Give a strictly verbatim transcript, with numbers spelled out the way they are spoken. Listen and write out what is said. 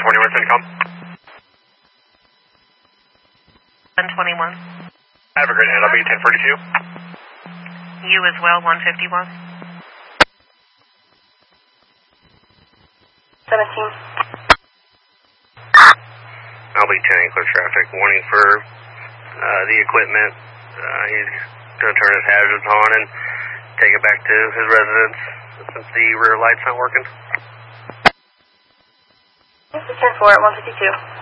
twenty-one, Centcom. one twenty-one. Have a great night. I'll be ten forty-two. You as well, one fifty-one. seventeen. I'll be ten clear traffic. Warning for uh, the equipment. Uh, he's going to turn his hazards on and take it back to his residence since the rear light's not working. This is ten four at one fifty-two.